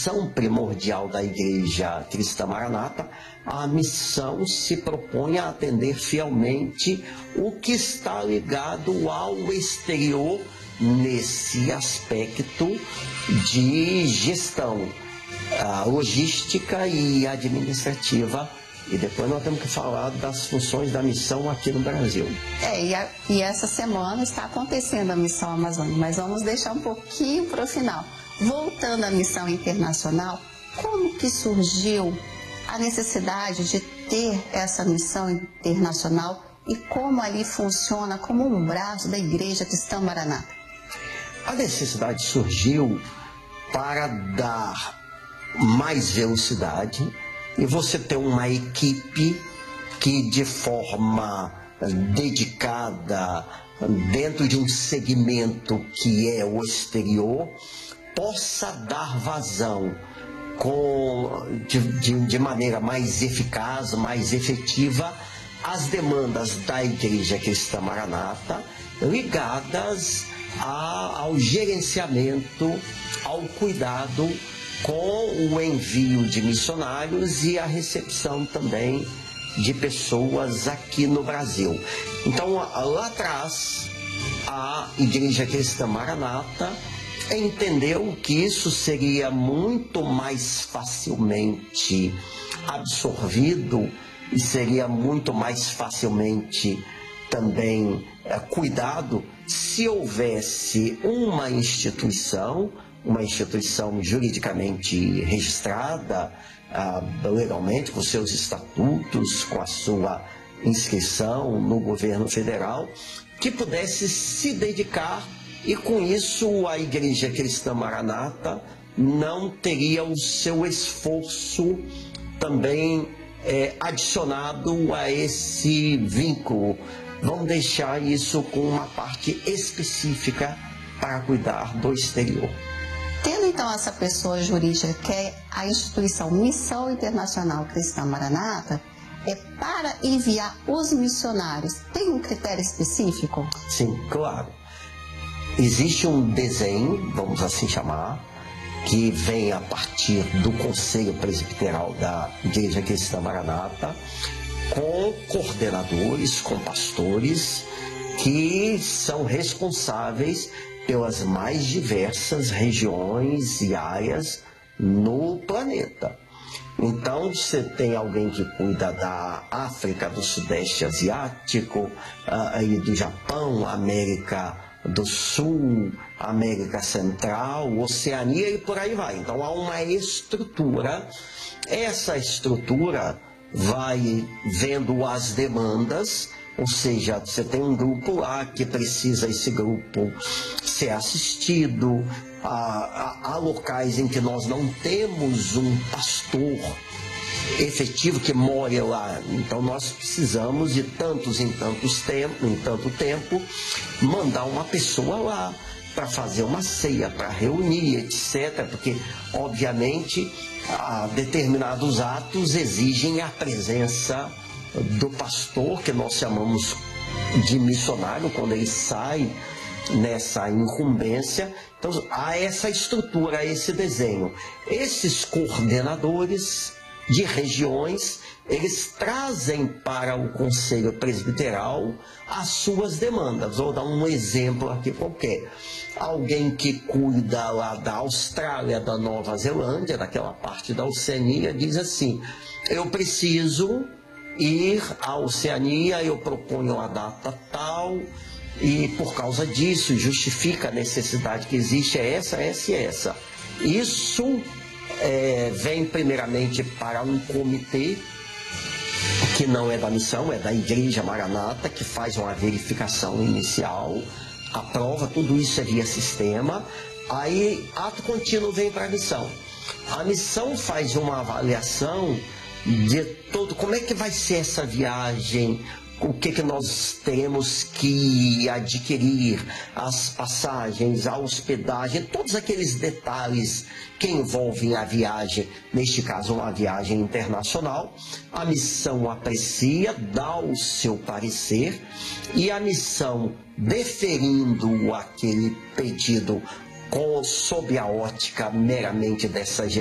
missão primordial da Igreja Cristã Maranata, a missão se propõe a atender fielmente o que está ligado ao exterior nesse aspecto de gestão, logística e administrativa. E depois nós temos que falar das funções da missão aqui no Brasil. E essa semana está acontecendo a missão Amazônia, mas vamos deixar um pouquinho para o final. Voltando à missão internacional, como que surgiu a necessidade de ter essa missão internacional e como ali funciona como um braço da Igreja Cristã Maranata? A necessidade surgiu para dar mais velocidade e você ter uma equipe que de forma dedicada, dentro de um segmento que é o exterior, possa dar vazão de maneira mais eficaz, mais efetiva, às demandas da Igreja Cristã Maranata, ligadas ao gerenciamento, ao cuidado com o envio de missionários e a recepção também de pessoas aqui no Brasil. Então, lá atrás, a Igreja Cristã Maranata entendeu que isso seria muito mais facilmente absorvido e seria muito mais facilmente também cuidado se houvesse uma instituição juridicamente registrada, legalmente, com seus estatutos, com a sua inscrição no governo federal, que pudesse se dedicar, e com isso a Igreja Cristã Maranata não teria o seu esforço também adicionado a esse vínculo. Vamos deixar isso com uma parte específica para cuidar do exterior. Tendo então essa pessoa jurídica, que é a instituição Missão Internacional Cristã Maranata, é para enviar os missionários, tem um critério específico? Sim, claro. Existe um desenho, vamos assim chamar, que vem a partir do Conselho Presbiteral da Igreja Cristã Maranata, com coordenadores, com pastores, que são responsáveis pelas mais diversas regiões e áreas no planeta. Então, você tem alguém que cuida da África, do Sudeste Asiático, aí do Japão, América do Sul, América Central, Oceania e por aí vai. Então, há uma estrutura. Essa estrutura vai vendo as demandas, ou seja, você tem um grupo lá que precisa esse grupo ser assistido, há locais em que nós não temos um pastor efetivo que more lá, então nós precisamos de tanto tempo mandar uma pessoa lá para fazer uma ceia, para reunir, etc., porque obviamente determinados atos exigem a presença do pastor, que nós chamamos de missionário, quando ele sai nessa incumbência. Então, há essa estrutura, esse desenho. Esses coordenadores de regiões, eles trazem para o Conselho Presbiteral as suas demandas. Vou dar um exemplo aqui qualquer. Alguém que cuida lá da Austrália, da Nova Zelândia, daquela parte da Oceania, diz assim: eu preciso ir à Oceania, eu proponho a data tal, e por causa disso justifica a necessidade que existe, é essa, essa e essa. Isso vem primeiramente para um comitê que não é da missão, é da Igreja Maranata, que faz uma verificação inicial, aprova, tudo isso é via sistema. Aí, ato contínuo vem para a missão. A missão faz uma avaliação de todo, como é que vai ser essa viagem, o que nós teremos que adquirir, as passagens, a hospedagem, todos aqueles detalhes que envolvem a viagem, neste caso uma viagem internacional. A missão aprecia, dá o seu parecer, e a missão, deferindo aquele pedido sob a ótica meramente dessa